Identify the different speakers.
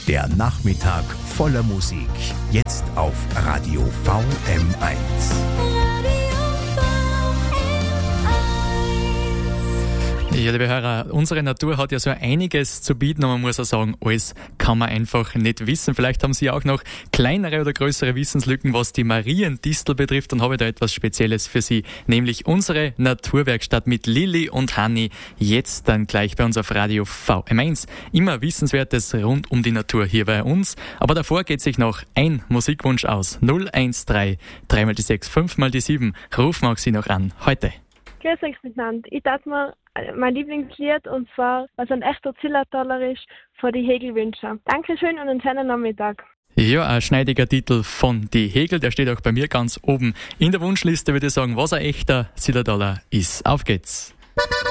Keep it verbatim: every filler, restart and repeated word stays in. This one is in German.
Speaker 1: Der Nachmittag voller Musik. Jetzt auf Radio V M eins.
Speaker 2: Ja, liebe Hörer, unsere Natur hat ja so einiges zu bieten, und man muss auch sagen, alles kann man einfach nicht wissen. Vielleicht haben Sie auch noch kleinere oder größere Wissenslücken, was die Mariendistel betrifft, und habe da etwas Spezielles für Sie, nämlich unsere Naturwerkstatt mit Lilly und Hanni, jetzt dann gleich bei uns auf Radio V M eins. Immer Wissenswertes rund um die Natur hier bei uns, aber davor geht sich noch ein Musikwunsch aus. null eins drei, drei mal die sechs, fünf mal die sieben, rufen auch Sie noch an, heute.
Speaker 3: Grüß euch miteinander. Ich darf mir mein Lieblingslied, und zwar, was ein echter Zillertaler ist, von die Hegel wünschen. Dankeschön und einen schönen Nachmittag.
Speaker 2: Ja, ein schneidiger Titel von die Hegel, der steht auch bei mir ganz oben in der Wunschliste, würde ich sagen, was ein echter Zillertaler ist. Auf geht's!